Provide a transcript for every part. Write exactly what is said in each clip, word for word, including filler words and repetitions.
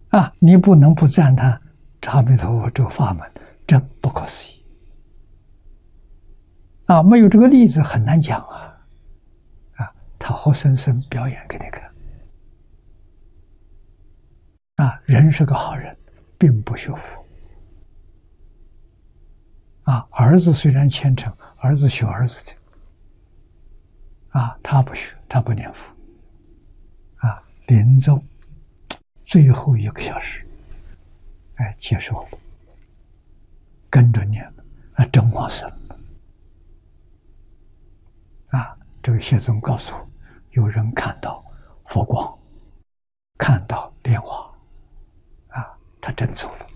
啊，你不能不赞叹阿弥陀佛这个法门真不可思议啊！没有这个例子很难讲啊！啊，他活生生表演给你看啊！人是个好人，并不学佛啊。儿子虽然虔诚，儿子学儿子的啊，他不学，他不念佛啊。临终最后一个小时，哎，接受了，跟着念了啊，真往生了啊！这个谢宗告诉我，有人看到佛光，看到莲花啊，他真走了。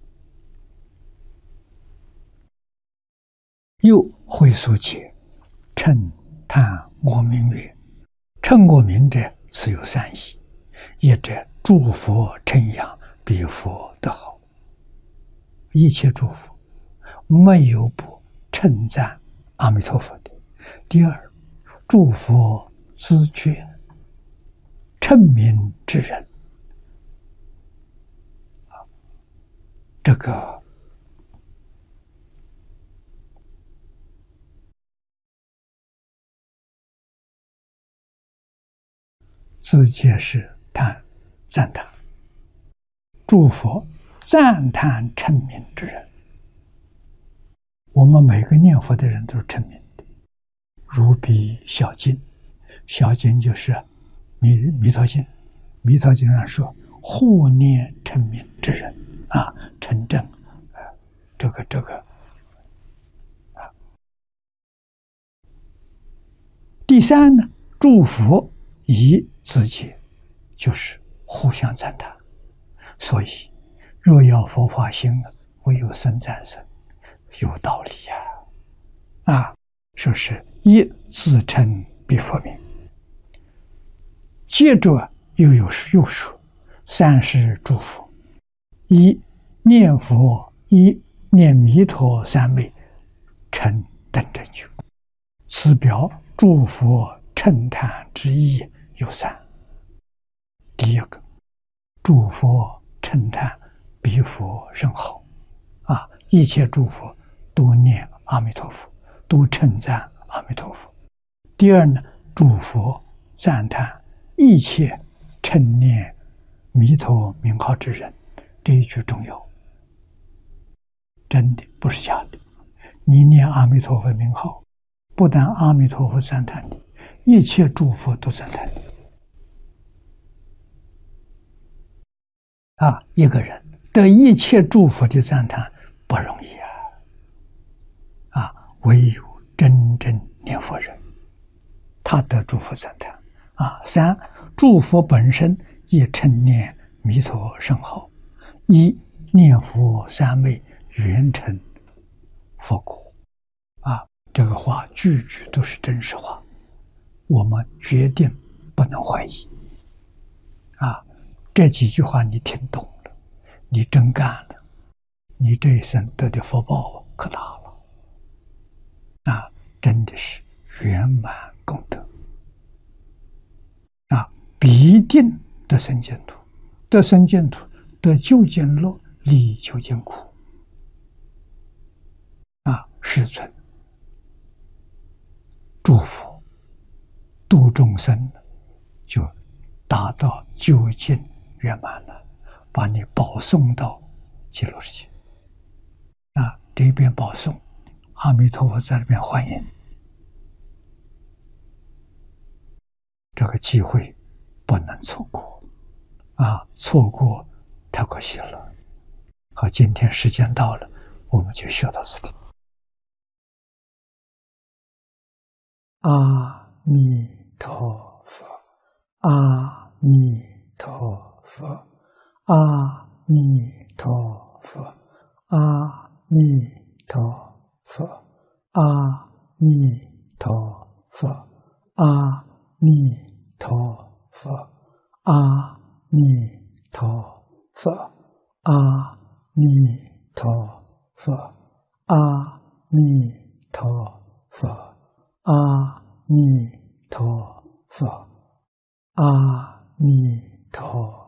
又会所解，称叹我名曰：称我名者，此有三义。一者诸佛称扬，彼佛得好。一切诸佛没有不称赞阿弥陀佛的。第二，诸佛知觉称名之人，这个自界是叹赞叹，诸佛赞叹称名之人。我们每个念佛的人都是称名的，如彼小经，小经就是弥弥陀经，弥陀经上说护念称名之人啊，称正啊，这个这个啊。第三呢，诸佛以自己就是互相赞叹，所以若要佛法兴，唯有僧赞僧，有道理呀！啊，说是一自称彼佛名，接着又有又说三世诸佛，一念佛，一念弥陀三昧，成等正觉。此表诸佛称叹之意有三。第一个，诸佛称叹彼佛甚好啊，一切诸佛都念阿弥陀佛，都称赞阿弥陀佛。第二呢，诸佛赞叹一切称念弥陀名号之人，这一句重要，真的不是假的。你念阿弥陀佛名号，不但阿弥陀佛赞叹你，一切诸佛都赞叹你啊！一个人得一切诸佛的赞叹不容易啊！啊，唯有真正念佛人，他得诸佛赞叹啊。三，诸佛本身也称念弥陀圣号，一念佛三昧，圆成佛果啊！这个话句句都是真实话，我们决定不能怀疑啊！这几句话你听懂了，你真干了，你这一生得的福报可大了啊！真的是圆满功德啊！必定得生净土，得生净土，得究竟乐，离究竟苦啊！世尊祝福度众生，就达到究竟圆满了，把你保送到极乐世界啊！这边保送，阿弥陀佛在那边欢迎，这个机会不能错过啊！错过太可惜了。好，今天时间到了，我们就学到此地。阿弥陀佛，阿弥陀佛，阿弥陀佛，阿弥陀佛，阿弥陀佛，阿弥陀佛，阿弥陀佛，阿弥陀佛，阿弥陀佛。阿弥陀佛，阿弥陀